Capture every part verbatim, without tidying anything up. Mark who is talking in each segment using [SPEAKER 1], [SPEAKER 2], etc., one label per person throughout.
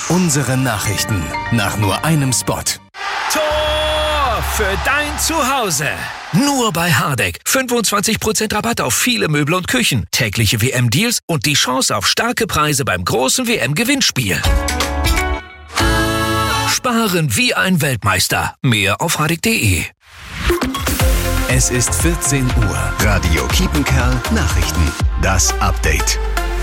[SPEAKER 1] Unsere Nachrichten nach nur einem Spot.
[SPEAKER 2] Tor für dein Zuhause. Nur bei Hardegg. fünfundzwanzig Prozent Rabatt auf viele Möbel und Küchen. Tägliche W M-Deals und die Chance auf starke Preise beim großen W M-Gewinnspiel. Sparen wie ein Weltmeister. Mehr auf hardegg punkt de.
[SPEAKER 1] Es ist vierzehn Uhr. Radio Kiepenkerl Nachrichten. Das Update.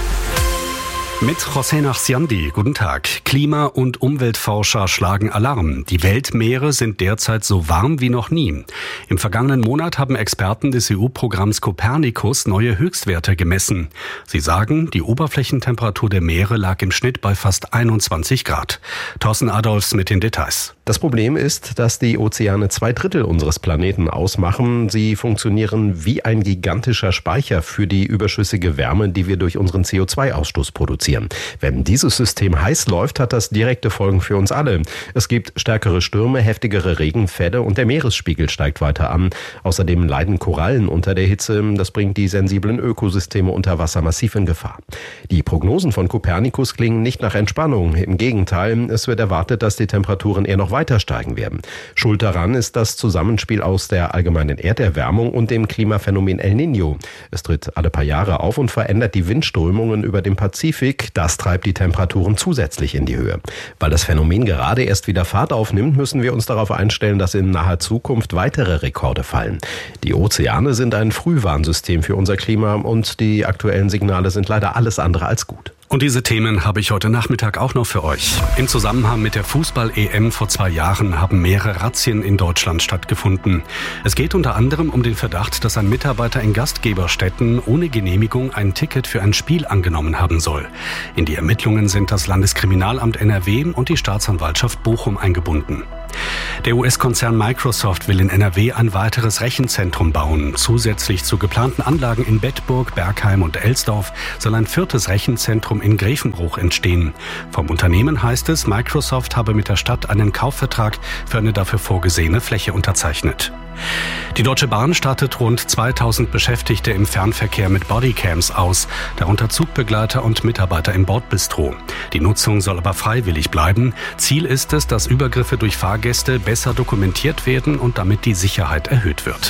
[SPEAKER 3] Mit José Nachsiandi. Guten Tag. Klima- und Umweltforscher schlagen Alarm. Die Weltmeere sind derzeit so warm wie noch nie. Im vergangenen Monat haben Experten des E U-Programms Copernicus neue Höchstwerte gemessen. Sie sagen, die Oberflächentemperatur der Meere lag im Schnitt bei fast einundzwanzig Grad. Thorsten Adolfs mit den Details.
[SPEAKER 4] Das Problem ist, dass die Ozeane zwei Drittel unseres Planeten ausmachen. Sie funktionieren wie ein gigantischer Speicher für die überschüssige Wärme, die wir durch unseren C O zwei Ausstoß produzieren. Wenn dieses System heiß läuft, hat das direkte Folgen für uns alle. Es gibt stärkere Stürme, heftigere Regenfälle und der Meeresspiegel steigt weiter an. Außerdem leiden Korallen unter der Hitze. Das bringt die sensiblen Ökosysteme unter Wasser massiv in Gefahr. Die Prognosen von Copernicus klingen nicht nach Entspannung. Im Gegenteil, es wird erwartet, dass die Temperaturen eher noch weiter steigen werden. Schuld daran ist das Zusammenspiel aus der allgemeinen Erderwärmung und dem Klimaphänomen El Niño. Es tritt alle paar Jahre auf und verändert die Windströmungen über dem Pazifik. Das treibt die Temperaturen zusätzlich in die Höhe. Weil das Phänomen gerade erst wieder Fahrt aufnimmt, müssen wir uns darauf einstellen, dass in naher Zukunft weitere Rekorde fallen. Die Ozeane sind ein Frühwarnsystem für unser Klima und die aktuellen Signale sind leider alles andere als gut.
[SPEAKER 3] Und diese Themen habe ich heute Nachmittag auch noch für euch. Im Zusammenhang mit der Fußball-E M vor zwei Jahren haben mehrere Razzien in Deutschland stattgefunden. Es geht unter anderem um den Verdacht, dass ein Mitarbeiter in Gastgeberstätten ohne Genehmigung ein Ticket für ein Spiel angenommen haben soll. In die Ermittlungen sind das Landeskriminalamt N R W und die Staatsanwaltschaft Bochum eingebunden. Der U S-Konzern Microsoft will in N R W ein weiteres Rechenzentrum bauen. Zusätzlich zu geplanten Anlagen in Bedburg, Bergheim und Elsdorf soll ein viertes Rechenzentrum in Grevenbruch entstehen. Vom Unternehmen heißt es, Microsoft habe mit der Stadt einen Kaufvertrag für eine dafür vorgesehene Fläche unterzeichnet. Die Deutsche Bahn startet rund zweitausend Beschäftigte im Fernverkehr mit Bodycams aus, darunter Zugbegleiter und Mitarbeiter im Bordbistro. Die Nutzung soll aber freiwillig bleiben. Ziel ist es, dass Übergriffe durch Fahrgäste besser dokumentiert werden und damit die Sicherheit erhöht wird.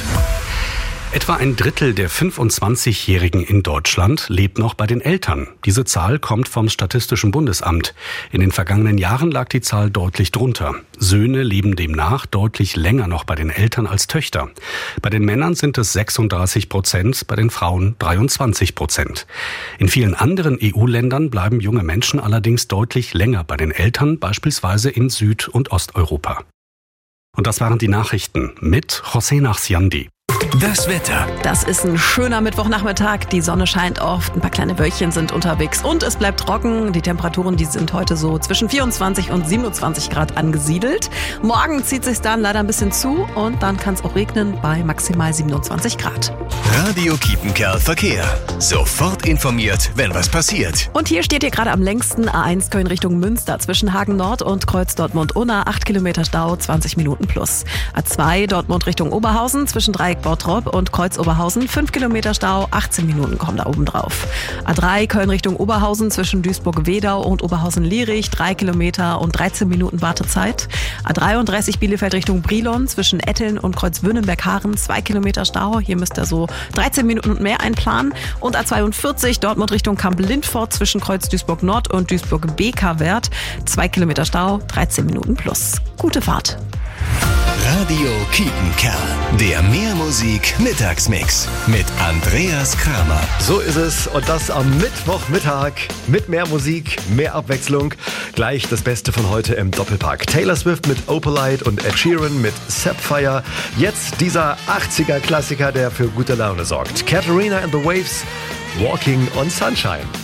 [SPEAKER 3] Etwa ein Drittel der fünfundzwanzigjährigen in Deutschland lebt noch bei den Eltern. Diese Zahl kommt vom Statistischen Bundesamt. In den vergangenen Jahren lag die Zahl deutlich drunter. Söhne leben demnach deutlich länger noch bei den Eltern als Töchter. Bei den Männern sind es sechsunddreißig Prozent, bei den Frauen dreiundzwanzig Prozent. In vielen anderen E U-Ländern bleiben junge Menschen allerdings deutlich länger bei den Eltern, beispielsweise in Süd- und Osteuropa. Und das waren die Nachrichten mit José Nachsiandi.
[SPEAKER 1] Das Wetter.
[SPEAKER 5] Das ist ein schöner Mittwochnachmittag. Die Sonne scheint oft, ein paar kleine Wölkchen sind unterwegs und es bleibt trocken. Die Temperaturen, die sind heute so zwischen vierundzwanzig und siebenundzwanzig Grad angesiedelt. Morgen zieht sich dann leider ein bisschen zu und dann kann es auch regnen bei maximal siebenundzwanzig Grad.
[SPEAKER 1] Radio Kiepenkerl Verkehr. Sofort informiert, wenn was passiert.
[SPEAKER 5] Und hier steht ihr gerade am längsten A eins Köln Richtung Münster zwischen Hagen Nord und Kreuz Dortmund-Unna. acht Kilometer Stau, zwanzig Minuten plus. A zwei Dortmund Richtung Oberhausen zwischen Dreieck Bottrop und Kreuz Oberhausen. fünf Kilometer Stau, achtzehn Minuten kommen da oben drauf. A drei Köln Richtung Oberhausen zwischen Duisburg-Wedau und Oberhausen-Lierich. drei Kilometer und dreizehn Minuten Wartezeit. A dreiunddreißig Bielefeld Richtung Brilon zwischen Etteln und Kreuz-Wünnenberg-Haaren. zwei Kilometer Stau. Hier müsst ihr so dreizehn Minuten und mehr einplanen. Und A zweiundvierzig Dortmund Richtung Kamp-Lindfort zwischen Kreuz Duisburg-Nord und Duisburg-Beker-Wert. zwei Kilometer Stau, dreizehn Minuten plus. Gute Fahrt.
[SPEAKER 1] Radio Kiepenkerl. Der Mehrmusik-Mittagsmix mit Andreas Kramer.
[SPEAKER 6] So ist es und das am Mittwochmittag mit mehr Musik, mehr Abwechslung. Gleich das Beste von heute im Doppelpack. Taylor Swift mit Opalite und Ed Sheeran mit Sapphire. Jetzt dieser achtziger Klassiker, der für gute Laune sorgt. Katarina and the Waves, Walking on Sunshine.